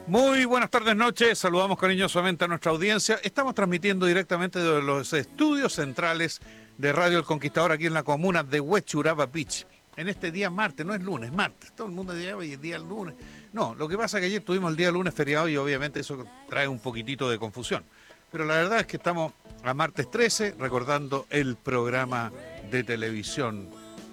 Muy buenas tardes, noches. Saludamos cariñosamente a nuestra audiencia. Estamos transmitiendo directamente de los estudios centrales de Radio El Conquistador aquí en la comuna de Huechuraba Beach. En este día martes, no es lunes, martes. Todo el mundo dice, hoy es día lunes. No, lo que pasa es que ayer tuvimos el día lunes feriado y obviamente eso trae un poquitito de confusión. Pero la verdad es que estamos a martes 13 recordando el programa de televisión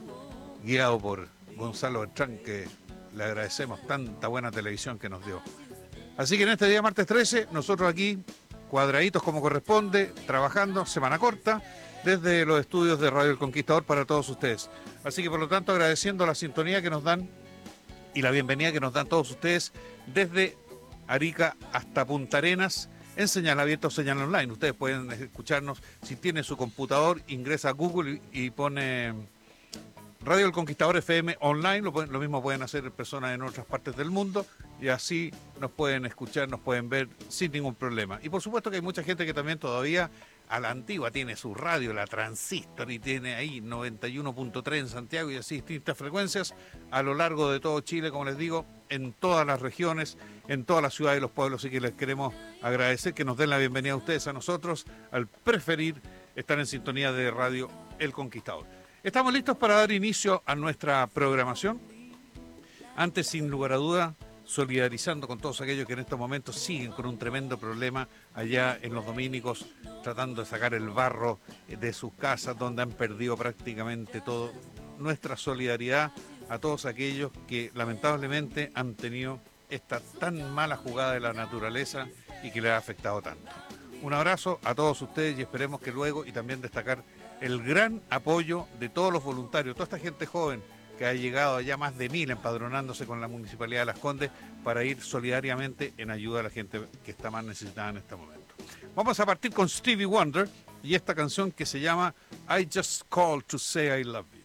guiado por Gonzalo Bertrán, que le agradecemos tanta buena televisión que nos dio. Así que en este día martes 13, nosotros aquí, cuadraditos como corresponde, trabajando, semana corta, desde los estudios de Radio El Conquistador para todos ustedes. Así que por lo tanto agradeciendo la sintonía que nos dan y la bienvenida que nos dan todos ustedes desde Arica hasta Punta Arenas en señal abierta o señal online. Ustedes pueden escucharnos, si tiene su computador, ingresa a Google y pone Radio El Conquistador FM online, lo mismo pueden hacer personas en otras partes del mundo y así nos pueden escuchar, nos pueden ver sin ningún problema. Y por supuesto que hay mucha gente que también todavía a la antigua tiene su radio, la Transistor, y tiene ahí 91.3 en Santiago y así distintas frecuencias a lo largo de todo Chile, como les digo, en todas las regiones, en todas las ciudades y los pueblos. Así que les queremos agradecer que nos den la bienvenida a ustedes, a nosotros, al preferir estar en sintonía de Radio El Conquistador. Estamos listos para dar inicio a nuestra programación. Antes, sin lugar a duda, solidarizando con todos aquellos que en estos momentos siguen con un tremendo problema allá en los Dominicos, tratando de sacar el barro de sus casas, donde han perdido prácticamente todo. Nuestra solidaridad a todos aquellos que lamentablemente han tenido esta tan mala jugada de la naturaleza y que les ha afectado tanto. Un abrazo a todos ustedes y esperemos que luego, y también destacar el gran apoyo de todos los voluntarios, toda esta gente joven que ha llegado allá más de 1000 empadronándose con la Municipalidad de Las Condes para ir solidariamente en ayuda a la gente que está más necesitada en este momento. Vamos a partir con Stevie Wonder y esta canción que se llama I Just Called to Say I Love You.